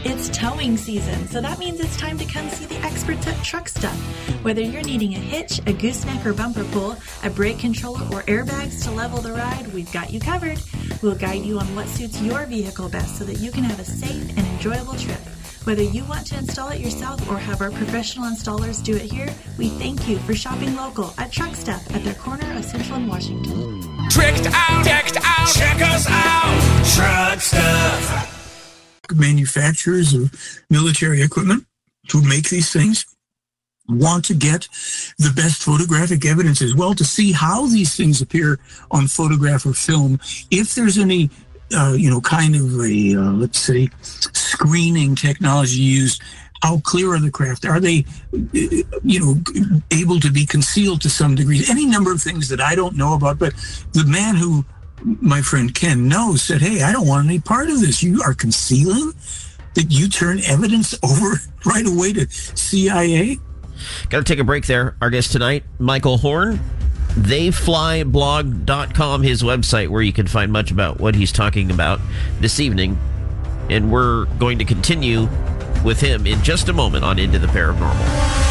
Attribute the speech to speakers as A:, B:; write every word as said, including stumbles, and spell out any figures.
A: It's towing season, so that means it's time to come see the experts at Truck Stuff. Whether you're needing a hitch, a gooseneck or bumper pull, a brake controller, or airbags to level the ride, we've got you covered. We'll guide you on what suits your vehicle best so that you can have a safe and enjoyable trip. Whether you want to install it yourself or have our professional installers do it here, we thank you for shopping local at Truck Stuff at their corner of Central and Washington.
B: Tricked out, decked out, check us out, Truck Stuff.
C: Manufacturers of military equipment who make these things want to get the best photographic evidence as well to see how these things appear on photograph or film. If there's any, uh, you know, kind of a, uh, let's say, screening technology used, how clear are the craft? Are they, you know, able to be concealed to some degree? Any number of things that I don't know about, but the man who my friend Ken knows said, hey, I don't want any part of this. You are concealing that you turn evidence over right away to C I A?
D: Got to take a break there. Our guest tonight, Michael Horn, they fly blog dot com, his website, where you can find much about what he's talking about this evening. And we're going to continue with him in just a moment on Into the Paranormal.